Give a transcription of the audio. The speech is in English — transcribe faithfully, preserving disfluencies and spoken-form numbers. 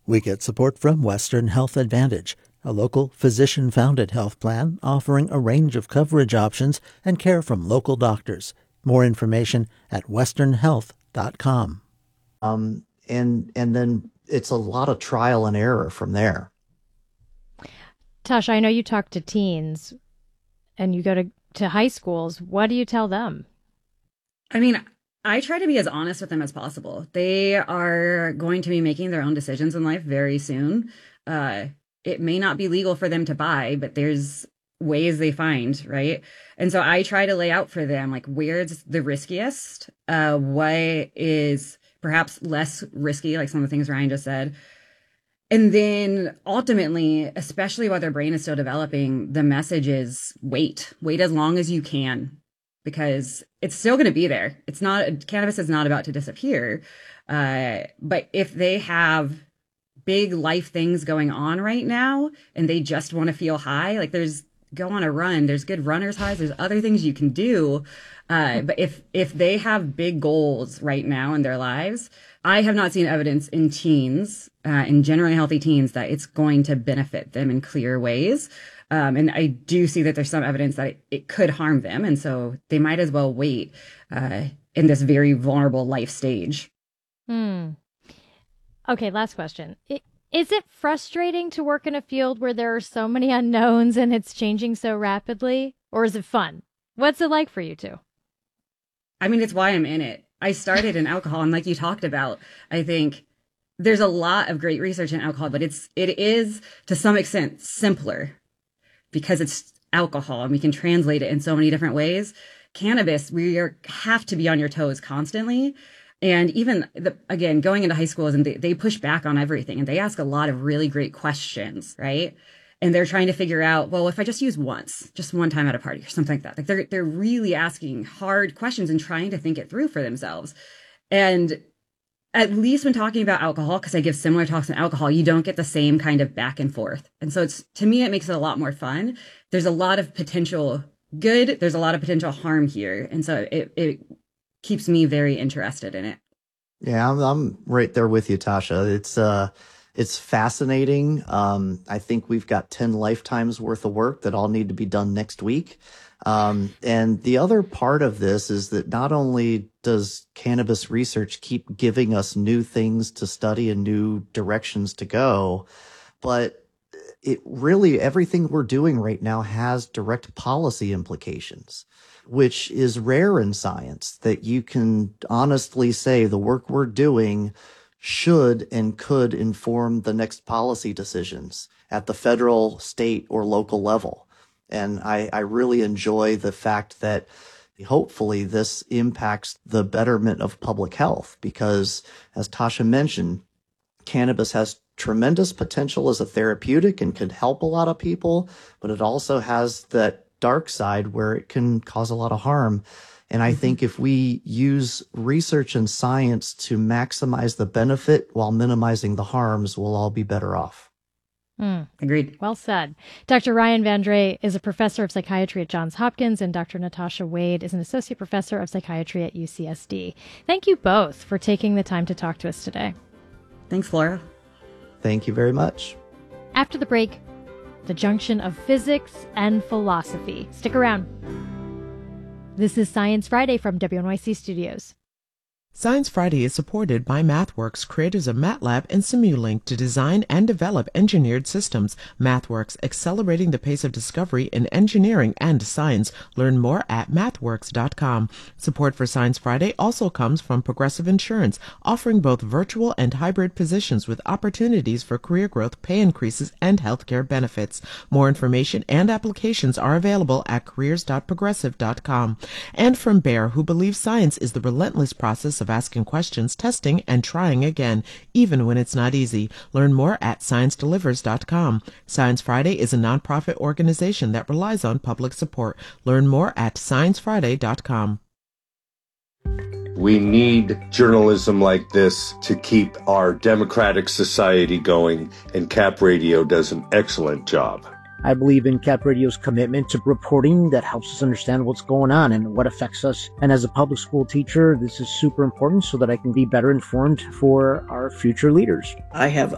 We get support from Western Health Advantage, a local physician-founded health plan offering a range of coverage options and care from local doctors. More information at western health dot com. Um, and and then it's a lot of trial and error from there. Tasha, I know you talk to teens and you go to, to high schools. What do you tell them? I mean, I try to be as honest with them as possible. They are going to be making their own decisions in life very soon. Uh, it may not be legal for them to buy, but there's ways they find, right? And so I try to lay out for them, like, where's the riskiest? Uh, what is perhaps less risky, like some of the things Ryan just said. And then ultimately, especially while their brain is still developing, the message is wait, wait as long as you can. Because it's still going to be there. It's not, cannabis is not about to disappear. Uh, but if they have big life things going on right now and they just want to feel high, like there's go on a run, there's good runner's highs, there's other things you can do. Uh, but if, if they have big goals right now in their lives, I have not seen evidence in teens, uh, in generally healthy teens, that it's going to benefit them in clear ways. Um, and I do see that there's some evidence that it, it could harm them. And so they might as well wait uh, in this very vulnerable life stage. Hmm. Okay, last question. It, is it frustrating to work in a field where there are so many unknowns and it's changing so rapidly? Or is it fun? What's it like for you two? I mean, it's why I'm in it. I started in alcohol, and like you talked about, I think there's a lot of great research in alcohol, but it's it is to some extent simpler because it's alcohol and we can translate it in so many different ways. Cannabis, we are, have to be on your toes constantly. And even, the, again, going into high schools, and they, they push back on everything and they ask a lot of really great questions, right? And they're trying to figure out, well, if I just use once, just one time at a party or something like that, like they're, they're really asking hard questions and trying to think it through for themselves. And at least when talking about alcohol, because I give similar talks on alcohol, you don't get the same kind of back and forth. And so it's, to me, it makes it a lot more fun. There's a lot of potential good. There's a lot of potential harm here. And so it, it keeps me very interested in it. Yeah, I'm, I'm right there with you, Tasha. It's, uh, It's fascinating. Um, I think we've got ten lifetimes worth of work that all need to be done next week. Um, and the other part of this is that not only does cannabis research keep giving us new things to study and new directions to go, but it really, everything we're doing right now has direct policy implications, which is rare in science, that you can honestly say the work we're doing should and could inform the next policy decisions at the federal, state, or local level. And I, I really enjoy the fact that hopefully this impacts the betterment of public health because, as Tasha mentioned, cannabis has tremendous potential as a therapeutic and could help a lot of people, but it also has that dark side where it can cause a lot of harm. And I think if we use research and science to maximize the benefit while minimizing the harms, we'll all be better off. Mm. Agreed. Well said. Doctor Ryan Vandré is a professor of psychiatry at Johns Hopkins, and Doctor Natasha Wade is an associate professor of psychiatry at U C S D. Thank you both for taking the time to talk to us today. Thanks, Flora. Thank you very much. After the break, the junction of physics and philosophy. Stick around. This is Science Friday from W N Y C Studios. Science Friday is supported by MathWorks, creators of MATLAB and Simulink to design and develop engineered systems. MathWorks, accelerating the pace of discovery in engineering and science. Learn more at mathworks dot com. Support for Science Friday also comes from Progressive Insurance, offering both virtual and hybrid positions with opportunities for career growth, pay increases, and healthcare benefits. More information and applications are available at careers dot progressive dot com. And from Bayer, who believes science is the relentless process of asking questions, testing, and trying again, even when it's not easy. Learn more at science delivers dot com. Science Friday is a nonprofit organization that relies on public support. Learn more at science friday dot com. We need journalism like this to keep our democratic society going, and Cap Radio does an excellent job. I believe in Cap Radio's commitment to reporting that helps us understand what's going on and what affects us. And as a public school teacher, this is super important so that I can be better informed for our future leaders. I have